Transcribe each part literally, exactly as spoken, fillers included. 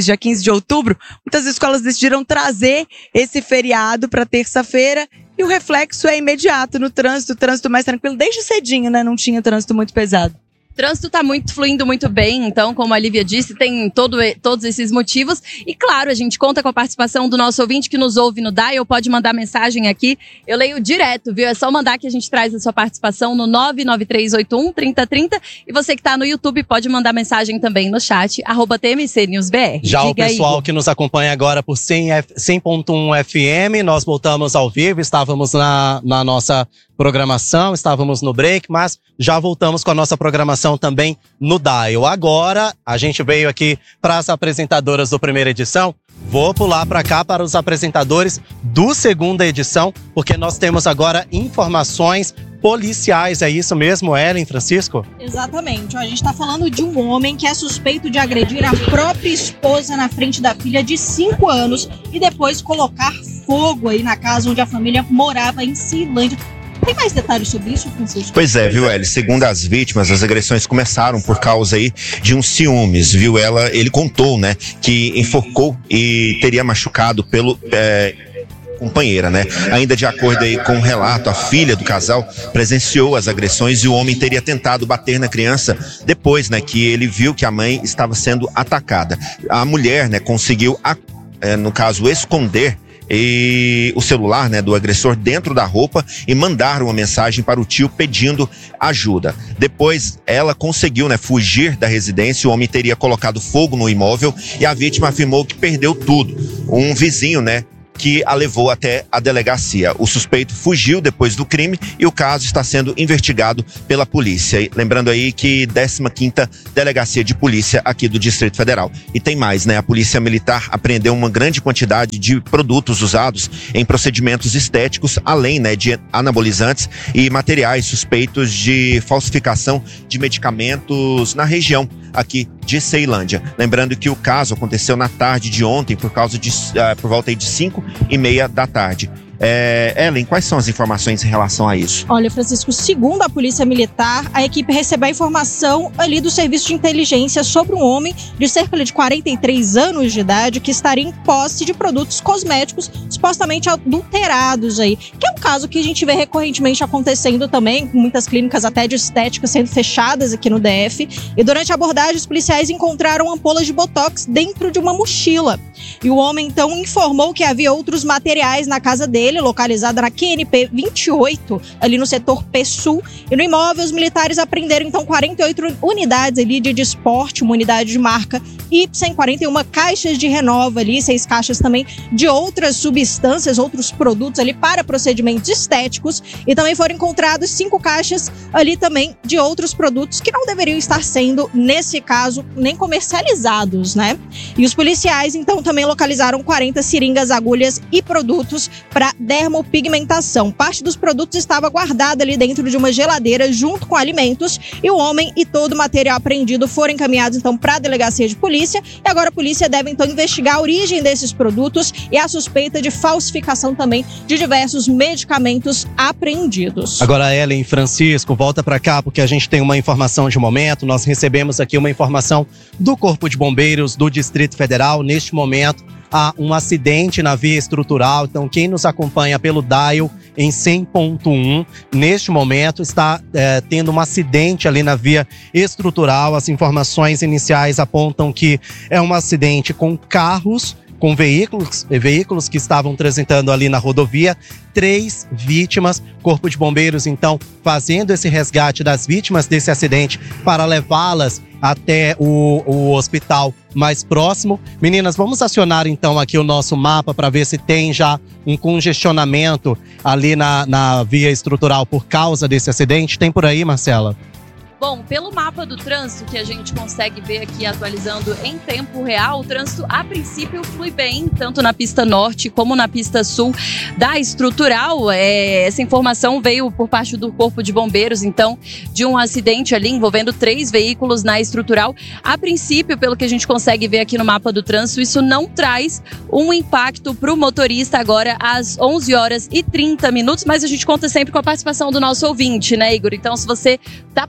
quinze, dia quinze de outubro, muitas escolas decidiram trazer esse feriado para terça-feira e o reflexo é imediato no trânsito, o trânsito mais tranquilo, desde cedinho, né? Não tinha trânsito muito pesado. O trânsito está muito fluindo muito bem, então, como a Lívia disse, tem todo, todos esses motivos. E claro, a gente conta com a participação do nosso ouvinte que nos ouve no Dial, pode mandar mensagem aqui. Eu leio direto, viu? É só mandar que a gente traz a sua participação no nove nove três oito um, três zero três zero. E você que está no YouTube pode mandar mensagem também no chat, arroba T M C News B R. Já Diga o pessoal aí, que nos acompanha agora por cem ponto um F M, nós voltamos ao vivo, estávamos na, na nossa programação, estávamos no break, mas já voltamos com a nossa programação também no Dial. Agora, a gente veio aqui para as apresentadoras do primeira edição. Vou pular para cá para os apresentadores do segunda edição, porque nós temos agora informações policiais. É isso mesmo, Ellen, Francisco? Exatamente. A gente está falando de um homem que é suspeito de agredir a própria esposa na frente da filha de cinco anos e depois colocar fogo aí na casa onde a família morava em Ceilândia. Tem mais detalhes sobre isso, Francisco? Pois é, viu, Eli? Segundo as vítimas, as agressões começaram por causa aí de uns ciúmes, viu? Ela, ele contou, né, que enforcou e teria machucado pelo é, companheira, né? Ainda de acordo aí com o relato, a filha do casal presenciou as agressões e o homem teria tentado bater na criança depois, né, que ele viu que a mãe estava sendo atacada. A mulher, né, conseguiu, é, no caso, esconder e o celular, né, do agressor dentro da roupa e mandar uma mensagem para o tio pedindo ajuda. Depois ela conseguiu, né, fugir da residência. O homem teria colocado fogo no imóvel e a vítima afirmou que perdeu tudo. Um vizinho, né, que a levou até a delegacia. O suspeito fugiu depois do crime e o caso está sendo investigado pela polícia. E lembrando aí que décima quinta Delegacia de Polícia aqui do Distrito Federal. E tem mais, né? A Polícia Militar apreendeu uma grande quantidade de produtos usados em procedimentos estéticos, além, né, de anabolizantes e materiais suspeitos de falsificação de medicamentos na região aqui de Ceilândia. Lembrando que o caso aconteceu na tarde de ontem por causa de uh, por volta aí de cinco e meia da tarde. É, Ellen, quais são as informações em relação a isso? Olha, Francisco, segundo a Polícia Militar, a equipe recebeu a informação ali do Serviço de Inteligência sobre um homem de cerca de quarenta e três anos de idade que estaria em posse de produtos cosméticos supostamente adulterados aí, que é um caso que a gente vê recorrentemente acontecendo também, com muitas clínicas até de estética sendo fechadas aqui no D F. E durante a abordagem, os policiais encontraram ampolas de botox dentro de uma mochila. E o homem, então, informou que havia outros materiais na casa dele, localizada na Q N P vinte e oito, ali no setor P Sul. E no imóvel, os militares apreenderam, então, quarenta e oito unidades ali de desporte, uma unidade de marca Ipsen, quarenta e uma caixas de Renova ali, seis caixas também de outras substâncias, outros produtos ali para procedimentos estéticos. E também foram encontrados cinco caixas ali também de outros produtos que não deveriam estar sendo, nesse caso, nem comercializados, né? E os policiais, então, também localizaram quarenta seringas, agulhas e produtos para dermopigmentação. Parte dos produtos estava guardada ali dentro de uma geladeira junto com alimentos e o homem e todo o material apreendido foram encaminhados então para a delegacia de polícia e agora a polícia deve então investigar a origem desses produtos e a suspeita de falsificação também de diversos medicamentos apreendidos. Agora, Ellen e Francisco, volta para cá porque a gente tem uma informação de momento. Nós recebemos aqui uma informação do Corpo de Bombeiros do Distrito Federal. Neste momento há um acidente na via estrutural, então quem nos acompanha pelo Dial em cem ponto um, neste momento está é, tendo um acidente ali na via estrutural. As informações iniciais apontam que é um acidente com carros, com veículos, veículos que estavam transitando ali na rodovia, três vítimas. Corpo de Bombeiros, então, fazendo esse resgate das vítimas desse acidente para levá-las até o, o hospital mais próximo. Meninas, vamos acionar então aqui o nosso mapa para ver se tem já um congestionamento ali na, na via estrutural por causa desse acidente. Tem por aí, Marcela? Bom, pelo mapa do trânsito que a gente consegue ver aqui atualizando em tempo real, o trânsito a princípio flui bem, tanto na pista norte como na pista sul da estrutural. É, essa informação veio por parte do Corpo de Bombeiros, então, de um acidente ali envolvendo três veículos na estrutural. A princípio, pelo que a gente consegue ver aqui no mapa do trânsito, isso não traz um impacto para o motorista agora às onze horas e trinta minutos, mas a gente conta sempre com a participação do nosso ouvinte, né, Igor? Então, se você está passando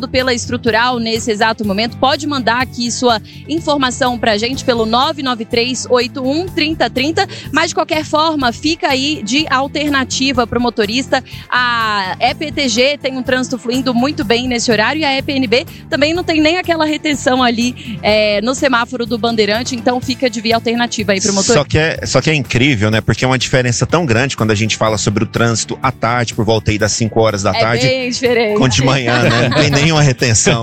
passando pela estrutural nesse exato momento, pode mandar aqui sua informação pra gente pelo nove nove três oito um três zero três zero, mas de qualquer forma, fica aí de alternativa pro motorista. A E P T G tem um trânsito fluindo muito bem nesse horário e a E P N B também não tem nem aquela retenção ali é, no semáforo do Bandeirante, então fica de via alternativa aí pro motorista. Só que, é, só que é incrível, né? Porque é uma diferença tão grande quando a gente fala sobre o trânsito à tarde, por volta aí das cinco horas da é tarde. É bem diferente. Com de manhã, né? Não tem nenhuma retenção.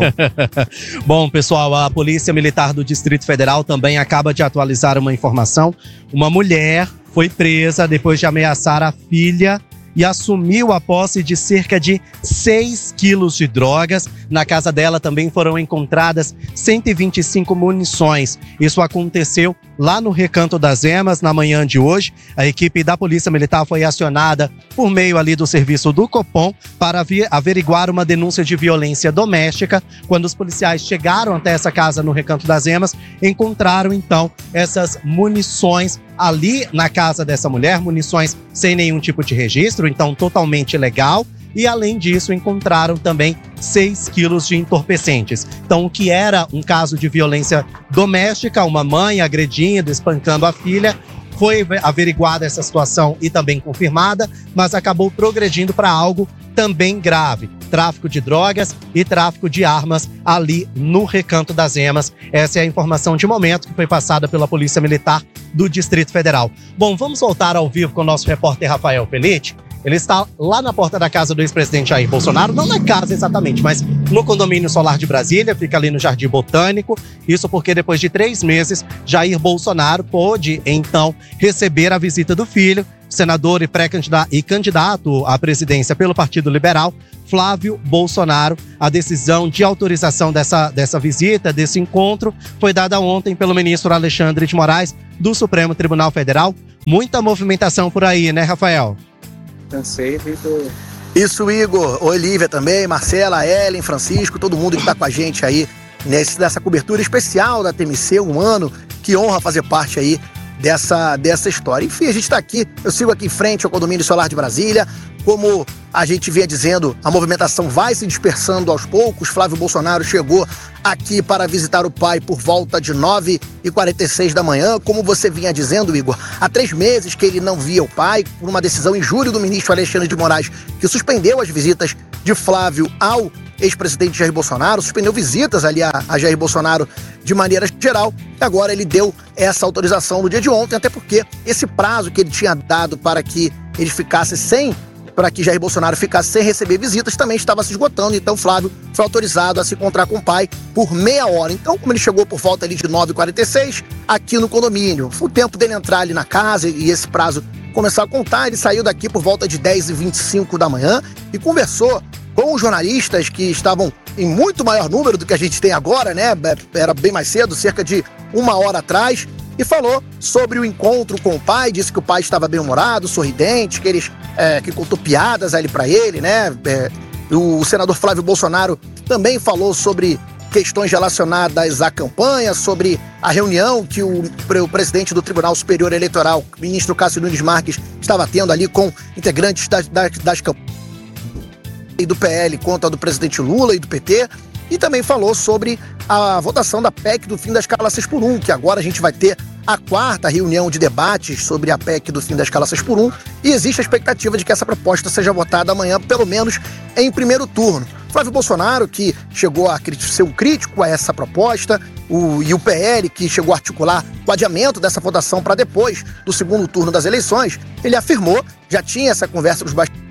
Bom, pessoal, a Polícia Militar do Distrito Federal também acaba de atualizar uma informação. Uma mulher foi presa depois de ameaçar a filha e assumiu a posse de cerca de seis quilos de drogas. Na casa dela também foram encontradas cento e vinte e cinco munições. Isso aconteceu lá no Recanto das Emas, na manhã de hoje. A equipe da Polícia Militar foi acionada por meio ali do serviço do Copom para averiguar uma denúncia de violência doméstica. Quando os policiais chegaram até essa casa no Recanto das Emas, encontraram então essas munições ali na casa dessa mulher, munições sem nenhum tipo de registro, então totalmente legal. E além disso, encontraram também seis quilos de entorpecentes. Então, o que era um caso de violência doméstica, uma mãe agredindo, espancando a filha, foi averiguada essa situação e também confirmada, mas acabou progredindo para algo também grave: tráfico de drogas e tráfico de armas ali no Recanto das Emas. Essa é a informação de momento que foi passada pela Polícia Militar do Distrito Federal. Bom, vamos voltar ao vivo com o nosso repórter Rafael Pelite. Ele está lá na porta da casa do ex-presidente Jair Bolsonaro, não na casa exatamente, mas no condomínio solar de Brasília, fica ali no Jardim Botânico. Isso porque depois de três meses, Jair Bolsonaro pôde, então, receber a visita do filho, senador e pré-candidato e candidato à presidência pelo Partido Liberal, Flávio Bolsonaro. A decisão de autorização dessa, dessa visita, desse encontro, foi dada ontem pelo ministro Alexandre de Moraes, do Supremo Tribunal Federal. Muita movimentação por aí, né, Rafael? Cansei, Vitor. Isso, Igor, Olívia também, Marcela, Ellen, Francisco, todo mundo que está com a gente aí nesse, nessa cobertura especial da T M C, um ano. Que honra fazer parte aí dessa, dessa história. Enfim, a gente está aqui, eu sigo aqui em frente ao condomínio solar de Brasília. Como a gente vinha dizendo, a movimentação vai se dispersando aos poucos. Flávio Bolsonaro chegou aqui para visitar o pai por volta de nove e quarenta e seis da manhã. Como você vinha dizendo, Igor, há três meses que ele não via o pai, por uma decisão em julho do ministro Alexandre de Moraes, que suspendeu as visitas de Flávio ao ex-presidente Jair Bolsonaro, suspendeu visitas ali a, a Jair Bolsonaro de maneira geral, e agora ele deu essa autorização no dia de ontem, até porque esse prazo que ele tinha dado para que ele ficasse sem para que Jair Bolsonaro ficasse sem receber visitas, também estava se esgotando. Então Flávio foi autorizado a se encontrar com o pai por meia hora. Então, como ele chegou por volta ali de nove e quarenta e seis, aqui no condomínio, foi o tempo dele entrar ali na casa e esse prazo começar a contar. Ele saiu daqui por volta de dez e vinte e cinco da manhã e conversou com os jornalistas que estavam em muito maior número do que a gente tem agora, né? Era bem mais cedo, cerca de uma hora atrás. E falou sobre o encontro com o pai, disse que o pai estava bem-humorado, sorridente, que eles é, que contou piadas ali para ele, né? É, o senador Flávio Bolsonaro também falou sobre questões relacionadas à campanha, sobre a reunião que o, o presidente do Tribunal Superior Eleitoral, o ministro Cássio Nunes Marques, estava tendo ali com integrantes das, das, das campanhas do P L contra a do presidente Lula e do P T. E também falou sobre a votação da P E C do fim da escala seis por um, que agora a gente vai ter a quarta reunião de debates sobre a P E C do fim da escala seis por um, e existe a expectativa de que essa proposta seja votada amanhã, pelo menos em primeiro turno. Flávio Bolsonaro, que chegou a ser um crítico a essa proposta, o, e o P L, que chegou a articular o adiamento dessa votação para depois do segundo turno das eleições, ele afirmou, já tinha essa conversa nos bastidores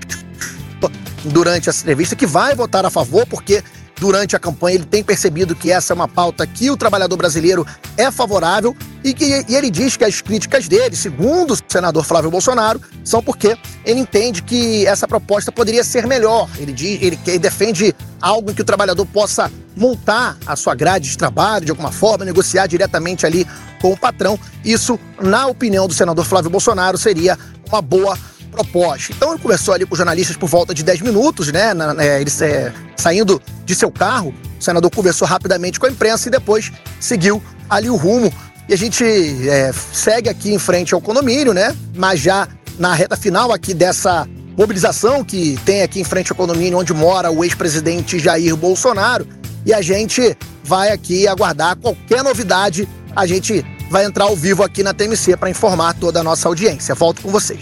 durante essa entrevista, que vai votar a favor, porque durante a campanha ele tem percebido que essa é uma pauta que o trabalhador brasileiro é favorável e que e ele diz que as críticas dele, segundo o senador Flávio Bolsonaro, são porque ele entende que essa proposta poderia ser melhor. Ele, diz, ele, ele defende algo em que o trabalhador possa montar a sua grade de trabalho de alguma forma, negociar diretamente ali com o patrão. Isso, na opinião do senador Flávio Bolsonaro, seria uma boa proposta. Então ele conversou ali com os jornalistas por volta de dez minutos, né? Na, é, ele é, saindo de seu carro, o senador conversou rapidamente com a imprensa e depois seguiu ali o rumo. E a gente é, segue aqui em frente ao condomínio, né? Mas já na reta final aqui dessa, mobilização que tem aqui em frente ao condomínio onde mora o ex-presidente Jair Bolsonaro. E a gente vai aqui aguardar qualquer novidade. A gente vai entrar ao vivo aqui na T M C para informar toda a nossa audiência. Volto com vocês.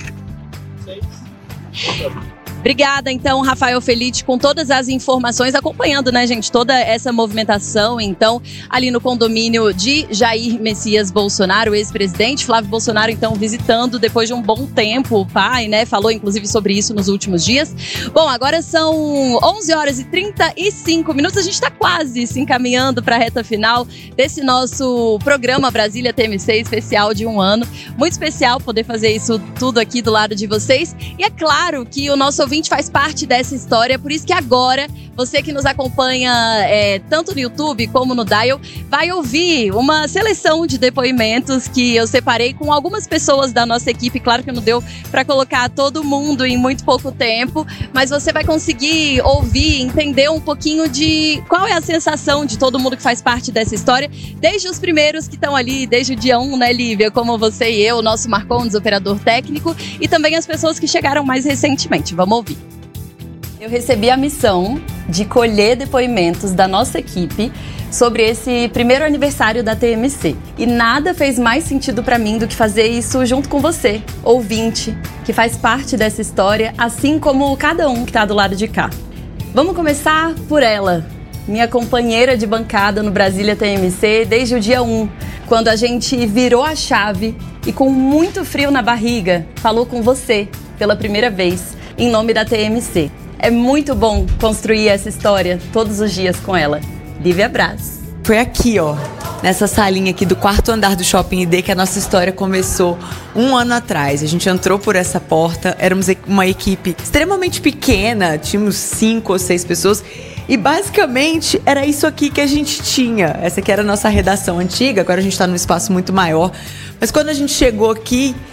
Obrigada, então, Rafael Felite, com todas as informações, acompanhando, né, gente, toda essa movimentação, então, ali no condomínio de Jair Messias Bolsonaro, o ex-presidente. Flávio Bolsonaro, então, visitando depois de um bom tempo o pai, né, falou, inclusive, sobre isso nos últimos dias. Bom, agora são onze horas e trinta e cinco minutos, a gente está quase se encaminhando para a reta final desse nosso programa Brasília T M C especial de um ano. Muito especial poder fazer isso tudo aqui do lado de vocês. E é claro que o nosso ouvinte faz parte dessa história, por isso que agora, você que nos acompanha é, tanto no YouTube como no Dial, vai ouvir uma seleção de depoimentos que eu separei com algumas pessoas da nossa equipe. Claro que não deu para colocar todo mundo em muito pouco tempo, mas você vai conseguir ouvir, entender um pouquinho de qual é a sensação de todo mundo que faz parte dessa história, desde os primeiros que estão ali, desde o dia um, né, Lívia, como você e eu, o nosso Marcondes, operador técnico, e também as pessoas que chegaram mais recentemente. Vamos ouvir. Eu recebi a missão de colher depoimentos da nossa equipe sobre esse primeiro aniversário da T M C. E nada fez mais sentido para mim do que fazer isso junto com você, ouvinte, que faz parte dessa história, assim como cada um que está do lado de cá. Vamos começar por ela, minha companheira de bancada no Brasília T M C desde o dia um, quando a gente virou a chave e com muito frio na barriga, falou com você pela primeira vez, em nome da T M C. É muito bom construir essa história todos os dias com ela. Lívia Braz. Foi aqui, ó, nessa salinha aqui do quarto andar do Shopping I D que a nossa história começou um ano atrás. A gente entrou por essa porta, éramos uma equipe extremamente pequena, tínhamos cinco ou seis pessoas e basicamente era isso aqui que a gente tinha. Essa aqui era a nossa redação antiga, agora a gente está num espaço muito maior. Mas quando a gente chegou aqui,